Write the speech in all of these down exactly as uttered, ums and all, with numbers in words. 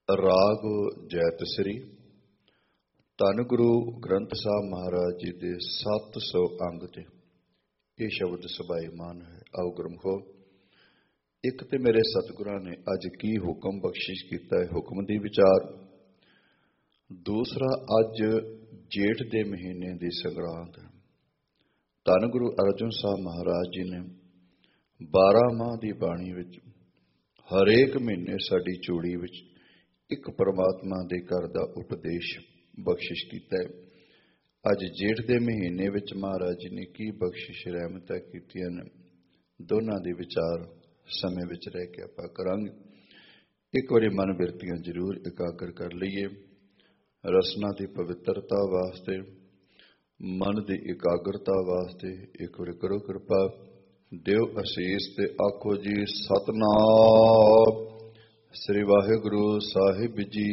ਰਾਗ ਜੈਤਸਰੀ। ਧੰਨ ਗੁਰੂ ਗ੍ਰੰਥ ਸਾਹਿਬ ਮਹਾਰਾਜ ਜੀ ਦੇ ਸੱਤ ਸੌ ਅੰਗ ਤੇ ਇਹ ਸ਼ਬਦ ਸਬਾਈਮਾਨ ਹੈ। ਆਓ ਗੁਰਮੁਖੋ, ਇੱਕ ਤੇ ਮੇਰੇ ਸਤਿਗੁਰਾਂ ਨੇ ਅੱਜ ਕੀ ਹੁਕਮ ਬਖਸ਼ਿਸ਼ ਕੀਤਾ ਹੈ, ਹੁਕਮ ਦੀ ਵਿਚਾਰ। ਦੂਸਰਾ, ਅੱਜ ਜੇਠ ਦੇ ਮਹੀਨੇ ਦੀ ਸੰਗਰਾਂਦ ਹੈ। ਧੰਨ ਗੁਰੂ ਅਰਜਨ ਸਾਹਿਬ ਮਹਾਰਾਜ ਜੀ ਨੇ ਬਾਰਾਂ ਮਾਹ ਦੀ ਬਾਣੀ ਵਿੱਚ ਹਰੇਕ ਮਹੀਨੇ ਸਾਡੀ ਚੂੜੀ ਵਿੱਚ ਇੱਕ ਪਰਮਾਤਮਾ ਦੇ ਘਰ ਦਾ ਉਪਦੇਸ਼ ਬਖਸ਼ਿਸ਼ ਕੀਤਾ ਹੈ। ਅੱਜ ਜੇਠ ਦੇ ਮਹੀਨੇ ਵਿੱਚ ਮਹਾਰਾਜ ਜੀ ਨੇ ਕੀ ਬਖਸ਼ਿਸ਼ ਰਹਿਮਤਾਂ ਕੀਤੀਆਂ ਨੇ, ਦੋਨਾਂ ਦੇ ਵਿਚਾਰ ਸਮੇਂ ਵਿੱਚ ਰਹਿ ਕੇ ਆਪਾਂ ਕਰਾਂਗੇ। ਇੱਕ ਵਾਰੀ ਮਨ ਬਿਰਤੀਆਂ ਜ਼ਰੂਰ ਇਕਾਗਰ ਕਰ ਲਈਏ। ਰਸਨਾ ਦੀ ਪਵਿੱਤਰਤਾ ਵਾਸਤੇ, ਮਨ ਦੀ ਇਕਾਗਰਤਾ ਵਾਸਤੇ ਇੱਕ ਵਾਰੀ ਕਰੋ ਕਿਰਪਾ, ਦਿਓ ਅਸੀਸ ਤੇ ਆਖੋ ਜੀ ਸਤਿਨਾਮ ਸ੍ਰੀ ਵਾਹਿਗੁਰੂ ਸਾਹਿਬ ਜੀ।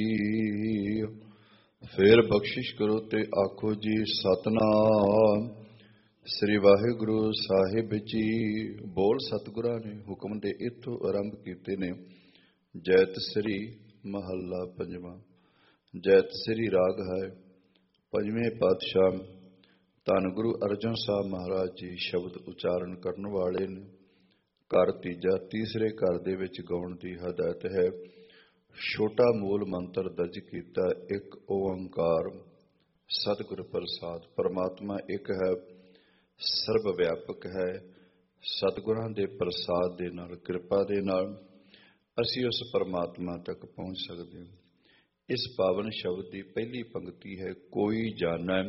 ਫਿਰ ਬਖਸ਼ਿਸ਼ ਕਰੋ ਤੇ ਆਖੋ ਜੀ ਸਤਿਨਾਮ ਸ੍ਰੀ ਵਾਹਿਗੁਰੂ ਸਾਹਿਬ ਜੀ। ਬੋਲ ਸਤਿਗੁਰਾਂ ਨੇ ਹੁਕਮ ਦੇ ਇੱਥੋਂ ਆਰੰਭ ਕੀਤੇ ਨੇ। ਜੈਤਸਰੀ ਮਹੱਲਾ ਪੰਜਵਾਂ। ਜੈਤਸਰੀ ਰਾਗ ਹੈ, ਪੰਜਵੇਂ ਪਾਤਸ਼ਾਹ ਧੰਨ ਗੁਰੂ ਅਰਜਨ ਸਾਹਿਬ ਮਹਾਰਾਜ ਜੀ ਸ਼ਬਦ ਉਚਾਰਨ ਕਰਨ ਵਾਲੇ ਨੇ। ਘਰ ਤੀਜਾ, ਤੀਸਰੇ ਘਰ ਦੇ ਵਿੱਚ ਗਾਉਣ ਦੀ ਹਦਾਇਤ ਹੈ। ਛੋਟਾ ਮੂਲ ਮੰਤਰ ਦਰਜ ਕੀਤਾ, ਇੱਕ ਓੰਕਾਰ ਸਤਿਗੁਰ ਪ੍ਰਸਾਦ। ਪਰਮਾਤਮਾ ਇੱਕ ਹੈ, ਸਰਬ ਵਿਆਪਕ ਹੈ। ਸਤਿਗੁਰਾਂ ਦੇ ਪ੍ਰਸਾਦ ਦੇ ਨਾਲ, ਕਿਰਪਾ ਦੇ ਨਾਲ ਅਸੀਂ ਉਸ ਪਰਮਾਤਮਾ ਤੱਕ ਪਹੁੰਚ ਸਕਦੇ ਹਾਂ। ਇਸ ਪਾਵਨ ਸ਼ਬਦ ਦੀ ਪਹਿਲੀ ਪੰਕਤੀ ਹੈ, ਕੋਈ ਜਾਣੈ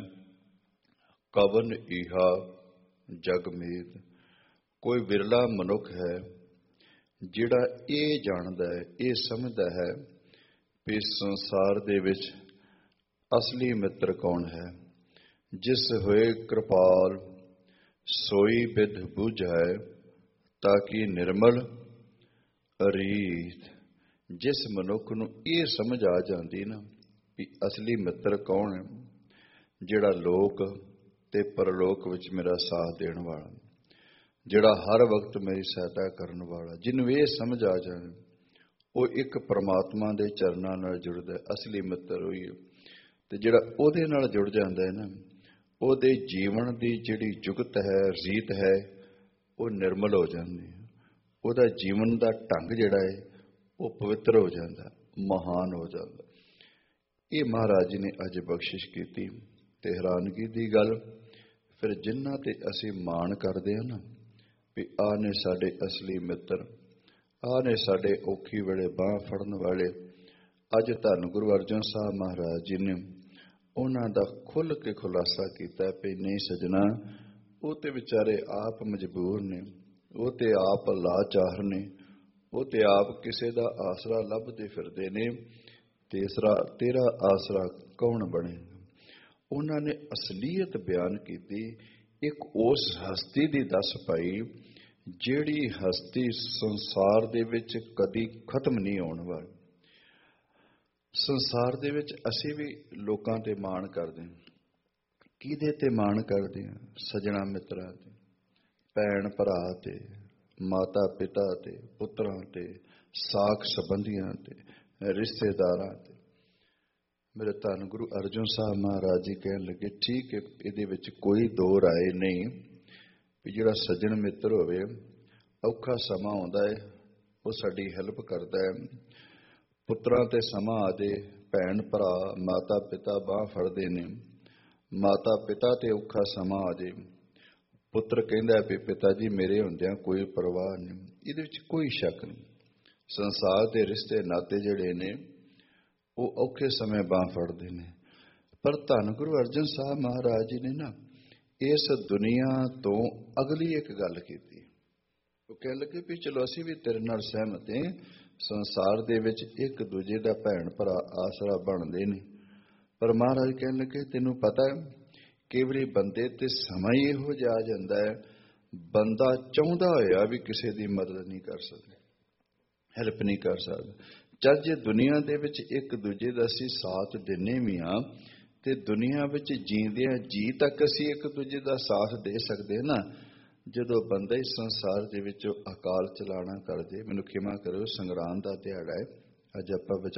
ਕਵਨ ਇਹਾ ਜਗ ਮੇਦ। ਕੋਈ ਵਿਰਲਾ ਮਨੁੱਖ ਹੈ ਜਿਹੜਾ ਇਹ ਜਾਣਦਾ ਹੈ, ਇਹ ਸਮਝਦਾ ਹੈ ਕਿ ਸੰਸਾਰ ਦੇ ਵਿੱਚ ਅਸਲੀ ਮਿੱਤਰ ਕੌਣ ਹੈ। ਜਿਸ ਹੋਏ ਕਿਰਪਾਲ ਸੋਈ ਬਿਧ ਬੁਝੈ, ਤਾਂ ਕਿ ਨਿਰਮਲ ਰੀਤ। ਜਿਸ ਮਨੁੱਖ ਨੂੰ ਇਹ ਸਮਝ ਆ ਜਾਂਦੀ ਨਾ ਕਿ ਅਸਲੀ ਮਿੱਤਰ ਕੌਣ ਹੈ, ਜਿਹੜਾ ਲੋਕ ਤੇ ਪਰਲੋਕ ਵਿੱਚ ਮੇਰਾ ਸਾਥ ਦੇਣ ਵਾਲਾ, ਜਿਹੜਾ ਹਰ ਵਕਤ ਮੇਰੀ ਸਹਾਇਤਾ ਕਰਨ ਵਾਲਾ, ਜਿਹਨੂੰ ਇਹ ਸਮਝ ਆ ਜਾਵੇ ਉਹ ਇੱਕ ਪਰਮਾਤਮਾ ਦੇ ਚਰਨਾਂ ਨਾਲ ਜੁੜਦਾ, ਅਸਲੀ ਮਿੱਤਰ ਹੋਈ ਹੈ। ਤੇ ਜਿਹੜਾ ਉਹਦੇ ਨਾਲ ਜੁੜ ਜਾਂਦਾ ਹੈ ਨਾ, ਉਹਦੇ ਜੀਵਨ ਦੀ ਜਿਹੜੀ ਜੁਗਤ ਹੈ, ਰੀਤ ਹੈ, ਉਹ ਨਿਰਮਲ ਹੋ ਜਾਂਦੀ ਹੈ। ਉਹਦਾ ਜੀਵਨ ਦਾ ਢੰਗ ਜਿਹੜਾ ਹੈ ਉਹ ਪਵਿੱਤਰ ਹੋ ਜਾਂਦਾ, ਮਹਾਨ ਹੋ ਜਾਂਦਾ। ਇਹ ਮਹਾਰਾਜ ਜੀ ਨੇ ਅੱਜ ਬਖਸ਼ਿਸ਼ ਕੀਤੀ। ਤੇ ਹੈਰਾਨਗੀ ਦੀ ਗੱਲ, ਫਿਰ ਜਿਨ੍ਹਾਂ ਤੇ ਅਸੀਂ ਮਾਣ ਕਰਦੇ ਹਾਂ ਨਾ ਵੀ ਆਹ ਨੇ ਸਾਡੇ ਅਸਲੀ ਮਿੱਤਰ, ਆਹ ਨੇ ਸਾਡੇ ਔਖੀ ਵੇਲੇ ਬਾਂਹ ਫੜਨ ਵਾਲੇ, ਅੱਜ ਧੰਨ ਗੁਰੂ ਅਰਜਨ ਸਾਹਿਬ ਮਹਾਰਾਜ ਜੀ ਨੇ ਉਹਨਾਂ ਦਾ ਖੁੱਲ੍ਹ ਕੇ ਖੁਲਾਸਾ ਕੀਤਾ ਵੀ ਨਹੀਂ ਸੱਜਣਾ, ਉਹ ਤੇ ਵਿਚਾਰੇ ਆਪ ਮਜਬੂਰ ਨੇ, ਉਹ ਤੇ ਆਪ ਲਾਚਾਰ ਨੇ, ਉਹ ਤੇ ਆਪ ਕਿਸੇ ਦਾ ਆਸਰਾ ਲੱਭਦੇ ਫਿਰਦੇ ਨੇ। ਤੀਸਰਾ, ਤੇਰਾ ਆਸਰਾ ਕੌਣ ਬਣੇ? ਉਹਨਾਂ ਨੇ ਅਸਲੀਅਤ ਬਿਆਨ ਕੀਤੀ। ਇੱਕ ਉਸ ਹਸਤੀ ਦੀ ਦੱਸ ਪਾਈ ਜਿਹੜੀ ਹਸਤੀ ਸੰਸਾਰ ਦੇ ਵਿੱਚ ਕਦੀ ਖਤਮ ਨਹੀਂ ਹੋਣ ਵਾਲੀ। ਸੰਸਾਰ ਦੇ ਵਿੱਚ ਅਸੀਂ ਵੀ ਲੋਕਾਂ ਤੇ ਮਾਣ ਕਰਦੇ ਹਾਂ। ਕਿਹਦੇ ਤੇ ਮਾਣ ਕਰਦੇ ਹਾਂ? ਸੱਜਣਾ ਮਿੱਤਰਾਂ ਤੇ, ਭੈਣ ਭਰਾ ਤੇ, ਮਾਤਾ ਪਿਤਾ ਤੇ, ਪੁੱਤਰਾਂ ਤੇ, ਸਾਕ ਸੰਬੰਧੀਆਂ ਤੇ, ਰਿਸ਼ਤੇਦਾਰਾਂ ਤੇ। ਮੇਰੇ ਧੰਨ ਗੁਰੂ ਅਰਜਨ ਸਾਹਿਬ ਮਹਾਰਾਜ ਜੀ ਕਹਿਣ ਲੱਗੇ, ਠੀਕ ਹੈ, ਇਹਦੇ ਵਿੱਚ ਕੋਈ ਦੋ ਰਾਏ ਨਹੀਂ ਵੀ ਜਿਹੜਾ ਸੱਜਣ ਮਿੱਤਰ ਹੋਵੇ, ਔਖਾ ਸਮਾਂ ਆਉਂਦਾ ਹੈ ਉਹ ਸਾਡੀ ਹੈਲਪ ਕਰਦਾ ਹੈ। ਪੁੱਤਰਾਂ ਤੇ ਸਮਾਂ ਆਦੇ, ਭੈਣ ਭਰਾ ਮਾਤਾ ਪਿਤਾ ਬਾਂਹ ਫੜਦੇ ਨੇ। ਮਾਤਾ ਪਿਤਾ ਤੇ ਔਖਾ ਸਮਾਂ ਆਜੇ, ਪੁੱਤਰ ਕਹਿੰਦਾ ਵੀ ਪਿਤਾ ਜੀ ਮੇਰੇ ਹੁੰਦਿਆਂ ਕੋਈ ਪਰਵਾਹ ਨਹੀਂ। ਇਹਦੇ ਵਿੱਚ ਕੋਈ ਸ਼ੱਕ ਨਹੀਂ। ਸੰਸਾਰ ਦੇ ਰਿਸ਼ਤੇ ਨਾਤੇ ਜਿਹੜੇ ਨੇ ਉਹ ਔਖੇ ਸਮੇਂ ਬਾਂਹ ਫੜਦੇ ਨੇ। ਪਰ ਧੰਨ ਗੁਰੂ ਅਰਜਨ ਸਾਹਿਬ ਮਹਾਰਾਜ ਜੀ ਨੇ ਨਾ ਇਸ ਦੁਨੀਆ ਤੋਂ ਅਗਲੀ ਇੱਕ ਗੱਲ ਕੀਤੀ। ਉਹ ਕਹਿਣ ਲੱਗੇ ਵੀ ਚਲੋ ਅਸੀਂ ਵੀ ਤੇਰੇ ਨਾਲ ਸਹਿਮਤ ਹਾਂ, ਸੰਸਾਰ ਦੇ ਵਿੱਚ ਇੱਕ ਦੂਜੇ ਦਾ ਭੈਣ ਭਰਾ ਆਸਰਾ ਬਣਦੇ ਨੇ। ਪਰ ਮਹਾਰਾਜ ਕਹਿਣ ਲੱਗੇ, ਤੈਨੂੰ ਪਤਾ ਹੈ ਕਈ ਵਾਰੀ ਬੰਦੇ ਤੇ ਸਮਾਂ ਹੀ ਇਹੋ ਜਿਹਾ ਆ ਜਾਂਦਾ ਹੈ, ਬੰਦਾ ਚਾਹੁੰਦਾ ਹੋਇਆ ਵੀ ਕਿਸੇ ਦੀ ਮਦਦ ਨਹੀਂ ਕਰ ਸਕਦਾ, ਹੈਲਪ ਨਹੀਂ ਕਰ ਸਕਦਾ। ਜਦ ਜੇ ਦੁਨੀਆ ਦੇ ਵਿੱਚ ਇੱਕ ਦੂਜੇ ਦਾ ਅਸੀਂ ਸਾਥ ਦਿੰਦੇ ਵੀ ਹਾਂ, ਤੇ ਦੁਨੀਆ ਵਿੱਚ ਜੀਂਦਿਆਂ ਜੀ ਤੱਕ ਅਸੀਂ ਇੱਕ ਦੂਜੇ ਦਾ ਸਾਥ ਦੇ ਸਕਦੇ ਹਾਂ ਨਾ। ਜਦੋਂ ਬੰਦਾ ਇਸ ਸੰਸਾਰ ਦੇ ਵਿੱਚ ਅਕਾਲ ਚਲਾਣਾ ਕਰ ਜੇ, ਮੈਨੂੰ ਖਿਮਾ ਕਰੋ, ਸੰਗਰਾਂਦ ਦਾ ਦਿਹਾੜਾ ਹੈ, ਅੱਜ ਆਪਾਂ